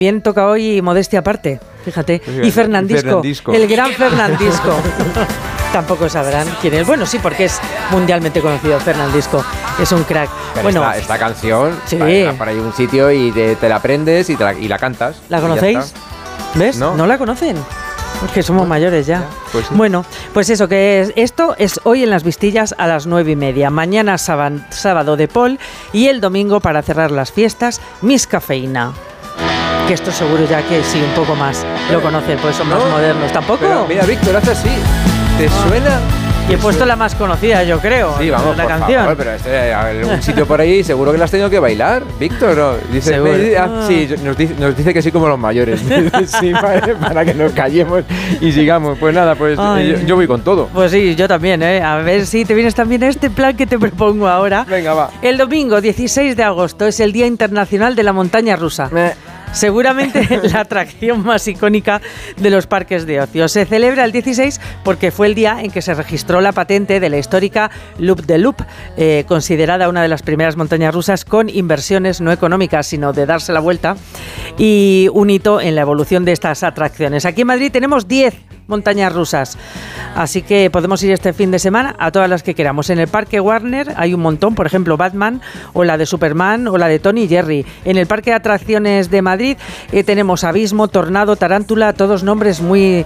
Bien toca hoy modestia aparte, fíjate. Y Fernandisco, el gran Fernandisco. Tampoco sabrán quién es. Bueno, sí, porque es mundialmente conocido. Fernandisco es un crack. Pero bueno, esta canción, sí, para ir a un sitio y te la aprendes y la cantas. ¿La conocéis? ¿Ves? ¿No la conocen? Es que somos mayores ya. Pues sí. Bueno, pues eso, esto es hoy en Las Vistillas a las 9:30. Mañana sábado de Paul y el domingo, para cerrar las fiestas, Miss Cafeína. Que esto seguro ya que sí, un poco más lo conocen, pues son más modernos. ¿Tampoco? Pero mira, Víctor, hace así. ¿Te suena? Y he puesto la más conocida, yo creo. Sí, vamos, la por canción. favor, pero un sitio por ahí seguro que la has tenido que bailar, Víctor, ¿no? Dice, sí, nos dice que sí, como los mayores. Sí, para que nos callemos y sigamos. Pues nada, pues yo voy con todo. Pues sí, yo también, ¿eh? A ver si te vienes también a este plan que te propongo ahora. Venga, va. El domingo 16 de agosto es el Día Internacional de la Montaña Rusa. Seguramente la atracción más icónica de los parques de ocio. Se celebra el 16 porque fue el día en que se registró la patente de la histórica Loop de Loop, considerada una de las primeras montañas rusas con inversiones no económicas, sino de darse la vuelta, y un hito en la evolución de estas atracciones. Aquí en Madrid tenemos 10 montañas rusas, así que podemos ir este fin de semana a todas las que queramos. En el Parque Warner hay un montón, por ejemplo Batman, o la de Superman, o la de Tony y Jerry. En el Parque de Atracciones de Madrid tenemos Abismo, Tornado, Tarántula, todos nombres muy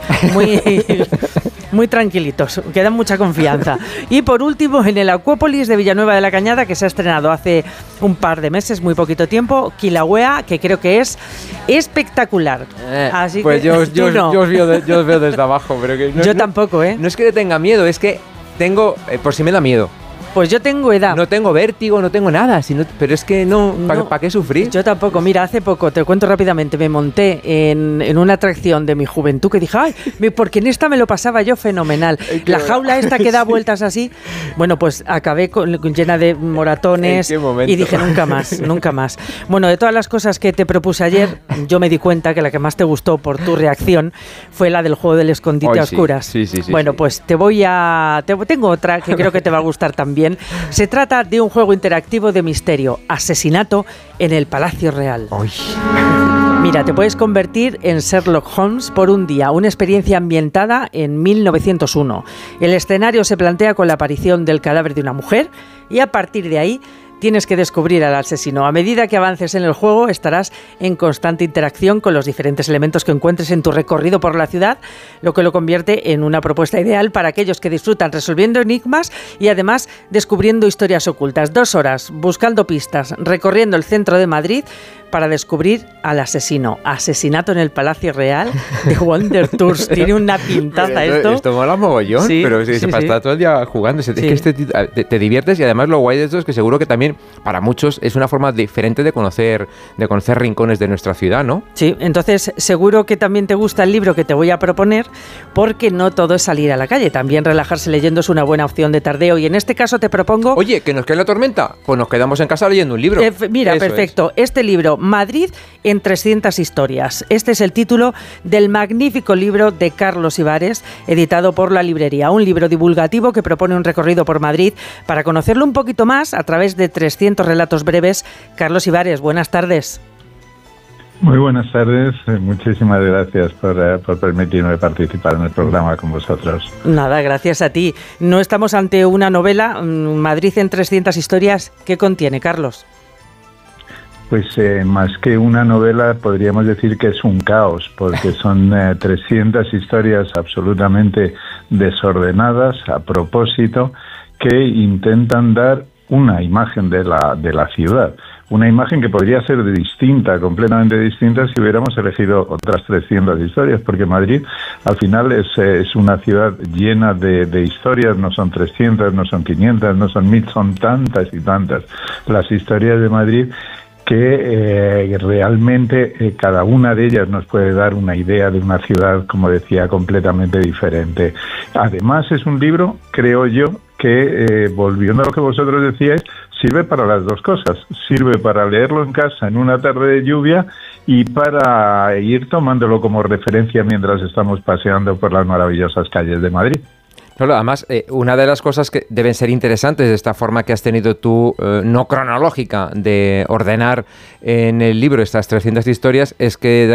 tranquilitos, que dan mucha confianza. Y por último, en el Acuópolis de Villanueva de la Cañada, que se ha estrenado hace un par de meses, muy poquito tiempo, Kilauea, que creo que es espectacular. Así pues que yo os veo desde abajo, pero que yo tampoco, ¿eh? No es que le tenga miedo, es que tengo, por si me da miedo. Pues yo tengo edad. No tengo vértigo, no tengo nada, pero es que ¿para qué sufrir? Yo tampoco. Mira, hace poco, te cuento rápidamente, me monté en una atracción de mi juventud que dije, porque en esta me lo pasaba yo fenomenal. La jaula esta que da vueltas así, bueno, pues acabé llena de moratones y dije, nunca más. Bueno, de todas las cosas que te propuse ayer, yo me di cuenta que la que más te gustó por tu reacción fue la del juego del escondite a oscuras. Sí. Bueno, pues tengo otra que creo que te va a gustar también. Se trata de un juego interactivo de misterio, Asesinato en el Palacio Real. Mira, te puedes convertir en Sherlock Holmes por un día, una experiencia ambientada en 1901. El escenario se plantea con la aparición del cadáver de una mujer y a partir de ahí tienes que descubrir al asesino. A medida que avances en el juego, estarás en constante interacción con los diferentes elementos que encuentres en tu recorrido por la ciudad, lo que lo convierte en una propuesta ideal para aquellos que disfrutan resolviendo enigmas y además descubriendo historias ocultas. 2 horas buscando pistas, recorriendo el centro de Madrid para descubrir al asesino. Asesinato en el Palacio Real de Wonder Tours. Tiene una pintaza Esto mola mogollón, pero se pasa todo el día jugando. Es que te diviertes y además lo guay de esto es que seguro que también para muchos es una forma diferente de conocer rincones de nuestra ciudad, ¿no? Sí, entonces seguro que también te gusta el libro que te voy a proponer, porque no todo es salir a la calle. También relajarse leyendo es una buena opción de tardeo y en este caso te propongo... Oye, ¿que nos cae la tormenta? Pues nos quedamos en casa leyendo un libro. Mira, eso perfecto. Este libro, Madrid en 300 historias. Este es el título del magnífico libro de Carlos Ibares, editado por La Librería. Un libro divulgativo que propone un recorrido por Madrid para conocerlo un poquito más a través de 300 relatos breves. Carlos Ibares, buenas tardes. Muy buenas tardes, muchísimas gracias por permitirme participar en el programa con vosotros. Nada, gracias a ti. No estamos ante una novela, Madrid en 300 historias. ¿Qué contiene, Carlos? Pues más que una novela podríamos decir que es un caos, porque son 300 historias absolutamente desordenadas a propósito que intentan dar una imagen de la ciudad. Una imagen que podría ser distinta, completamente distinta, si hubiéramos elegido otras 300 historias, porque Madrid al final es una ciudad llena de historias, no son 300, no son 500, no son 1000, son tantas y tantas las historias de Madrid que realmente cada una de ellas nos puede dar una idea de una ciudad, como decía, completamente diferente. Además es un libro, creo yo, que volviendo a lo que vosotros decíais, sirve para las dos cosas. Sirve para leerlo en casa en una tarde de lluvia y para ir tomándolo como referencia mientras estamos paseando por las maravillosas calles de Madrid. Claro, además, una de las cosas que deben ser interesantes de esta forma que has tenido tú, no cronológica, de ordenar en el libro estas 300 historias, es que